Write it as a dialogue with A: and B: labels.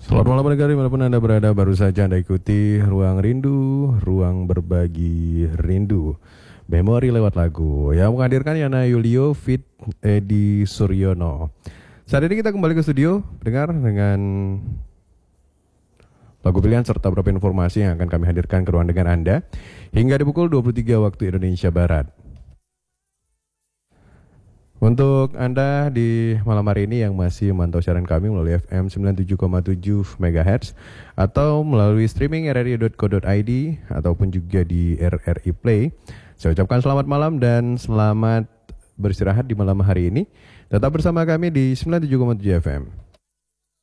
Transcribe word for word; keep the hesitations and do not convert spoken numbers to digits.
A: Selamat malam pendengar dimanapun Anda berada. Baru saja Anda ikuti Ruang Rindu, Ruang Berbagi Rindu, Memori lewat lagu yang menghadirkan Yana Yulio Fit Edi Suryono. Saat ini kita kembali ke studio dengar dengan lagu pilihan serta beberapa informasi yang akan kami hadirkan ke ruang dengar Anda hingga di pukul dua puluh tiga waktu Indonesia Barat. Untuk Anda di malam hari ini yang masih memantau siaran kami melalui F M sembilan puluh tujuh koma tujuh megahertz atau melalui streaming r r i dot co dot i d ataupun juga di R R I Play, saya ucapkan selamat malam dan selamat beristirahat di malam hari ini. Tetap bersama kami di sembilan puluh tujuh koma tujuh F M.